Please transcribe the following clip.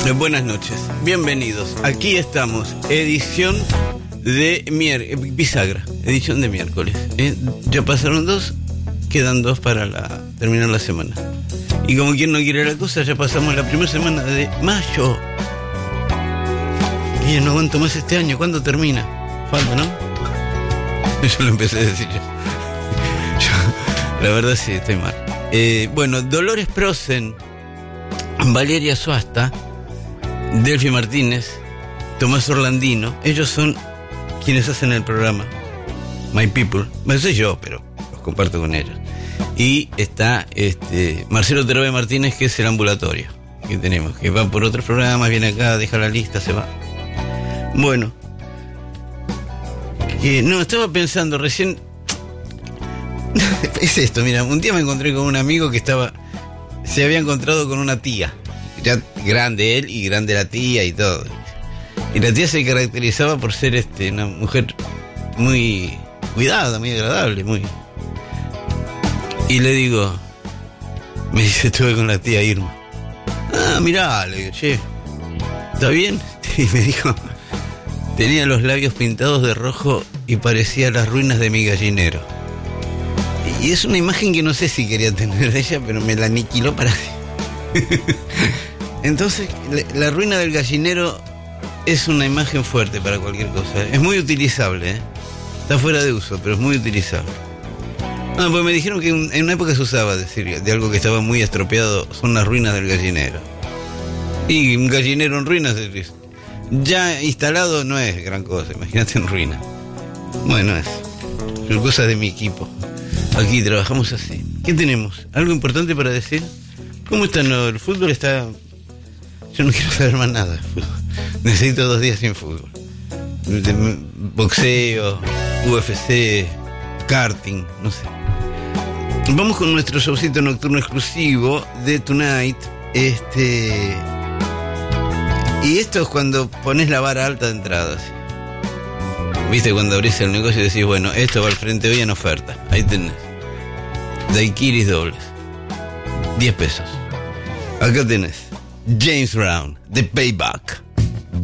Buenas noches, bienvenidos. Aquí estamos, edición de bisagra, edición de miércoles. Ya pasaron 2, quedan 2 para terminar la semana. Y como quien no quiere la cosa, ya pasamos la primera semana de mayo. Y no aguanto más este año, ¿cuándo termina? Falta, ¿no? Yo lo empecé a decir yo. La verdad sí, estoy mal. Bueno, Dolores Prosen, Valeria Suasta, Delphi Martínez, Tomás Orlandino, ellos son quienes hacen el programa My People. Bueno, soy yo, pero los comparto con ellos. Y está Marcelo Terobe Martínez, que es el ambulatorio que tenemos, que va por otros programas, viene acá, deja la lista, se va. Bueno, estaba pensando recién. Es esto, mira, un día me encontré con un amigo que se había encontrado con una tía, ya grande él y grande la tía y todo. Y la tía se caracterizaba por ser una mujer muy cuidada, muy agradable, muy. Y le digo, me dice, estuve con la tía Irma. Ah, mirá, le digo, che, ¿está bien? Y me dijo, tenía los labios pintados de rojo y parecía las ruinas de mi gallinero. Y es una imagen que no sé si quería tener de ella, pero me la aniquiló para... Entonces, la ruina del gallinero es una imagen fuerte para cualquier cosa. Es muy utilizable, ¿eh? Está fuera de uso, pero es muy utilizable. No, pues me dijeron que en una época se usaba decir de algo que estaba muy estropeado, son las ruinas del gallinero. Y un gallinero en ruinas, ya instalado no es gran cosa, imagínate en ruina. Bueno, son cosas de mi equipo. Aquí trabajamos así. ¿Qué tenemos? ¿Algo importante para decir? ¿Cómo está? No, el fútbol está... Yo no quiero saber más nada de fútbol. Necesito 2 días sin fútbol. Boxeo, UFC, karting, no sé. Vamos con nuestro showcito nocturno exclusivo de Tonight. Y esto es cuando pones la vara alta de entrada, ¿sí? Viste, cuando abrís el negocio y decís, bueno, esto va al frente hoy en oferta. Ahí tenés. Daiquiris dobles. 10 pesos. Acá tenés James Brown, The Payback.